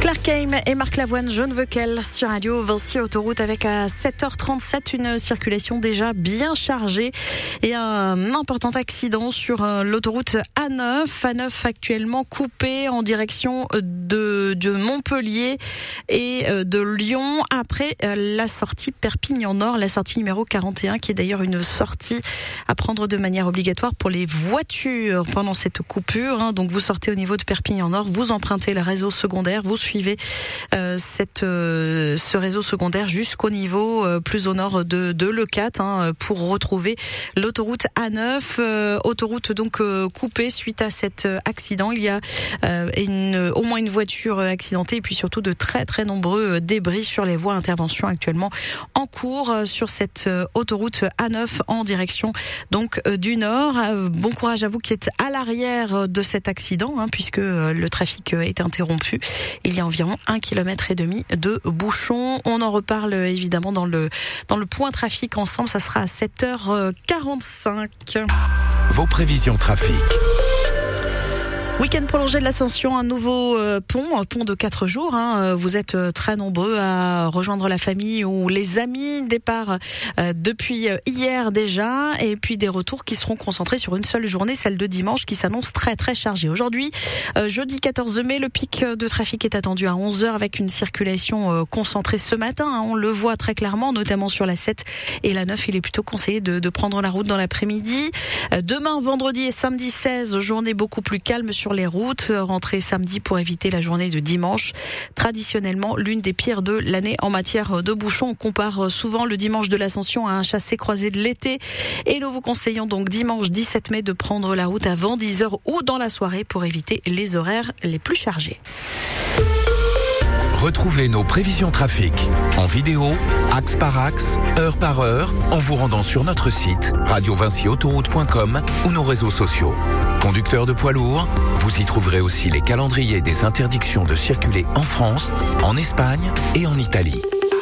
Claire Keim et Marc Lavoine, je ne veux qu'elle sur Radio Vinci Autoroute avec à 7h37 une circulation déjà bien chargée et un important accident sur l'autoroute A9. A9 actuellement coupée en direction de Montpellier et de Lyon après la sortie Perpignan-Nord, la sortie numéro 41 qui est d'ailleurs une sortie à prendre de manière obligatoire pour les voitures pendant cette coupure. Donc vous sortez au niveau de Perpignan-Nord, vous empruntez le réseau secondaire, vous suivez ce réseau secondaire jusqu'au niveau plus au nord de Leucate pour retrouver l'autoroute A9, autoroute donc coupée suite à cet accident. Il y a au moins une voiture accidentée et puis surtout de très très nombreux débris sur les voies. Intervention actuellement en cours sur cette autoroute A9 en direction donc du nord. Bon courage à vous qui êtes à l'arrière de cet accident puisque le trafic est interrompu. Il y a environ 1,5 km de bouchons. On en reparle évidemment dans le point trafic ensemble. Ça sera à 7h45. Vos prévisions trafic. Week-end prolongé de l'Ascension, un nouveau pont, un pont de 4 jours. Vous êtes très nombreux à rejoindre la famille ou les amis. Départ depuis hier déjà, et puis des retours qui seront concentrés sur une seule journée, celle de dimanche, qui s'annonce très très chargée. Aujourd'hui, jeudi 14 mai, le pic de trafic est attendu à 11h avec une circulation concentrée ce matin. On le voit très clairement, notamment sur la 7 et la 9. Il est plutôt conseillé de prendre la route dans l'après-midi. Demain, vendredi et samedi 16, journée beaucoup plus calme sur les routes. Rentrée samedi pour éviter la journée de dimanche. Traditionnellement, l'une des pires de l'année en matière de bouchons. On compare souvent le dimanche de l'Ascension à un chassé-croisé de l'été. Et nous vous conseillons donc dimanche 17 mai de prendre la route avant 10h ou dans la soirée pour éviter les horaires les plus chargés. Retrouvez nos prévisions trafic en vidéo, axe par axe, heure par heure, en vous rendant sur notre site radiovinciautoroute.com ou nos réseaux sociaux. Conducteurs de poids lourds, vous y trouverez aussi les calendriers des interdictions de circuler en France, en Espagne et en Italie.